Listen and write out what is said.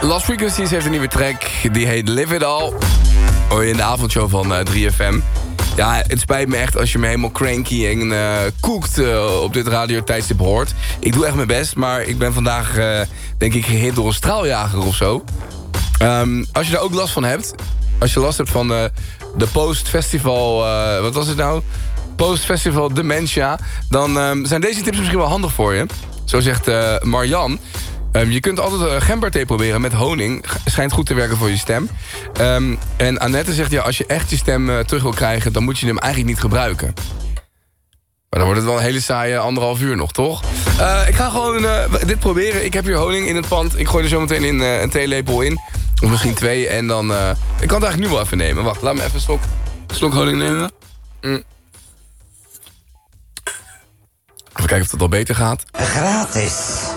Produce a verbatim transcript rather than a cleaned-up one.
Lost Frequencies heeft een nieuwe track. Die heet Live It All. Hoor je in de avondshow van uh, drie F M. Ja, het spijt me echt als je me helemaal cranky en uh, koekt uh, op dit radiotijdstip hoort. Ik doe echt mijn best, maar ik ben vandaag, uh, denk ik, gehit door een straaljager of zo. Um, als je daar ook last van hebt, als je last hebt van uh, de post-festival, uh, wat was het nou? Post-festival dementia, dan um, zijn deze tips misschien wel handig voor je. Zo zegt uh, Marjan. Um, je kunt altijd uh, gemberthee proberen met honing. Schijnt goed te werken voor je stem. Um, en Annette zegt, ja, als je echt je stem uh, terug wil krijgen, dan moet je hem eigenlijk niet gebruiken. Maar dan wordt het wel een hele saaie anderhalf uur nog, toch? Uh, ik ga gewoon uh, dit proberen. Ik heb hier honing in het pand. Ik gooi er zo meteen in, uh, een theelepel in. Of misschien twee. En dan... Uh, ik kan het eigenlijk nu wel even nemen. Wacht, laat me even een slok, een slok honing nemen. Mm. Even kijken of het al beter gaat. Gratis.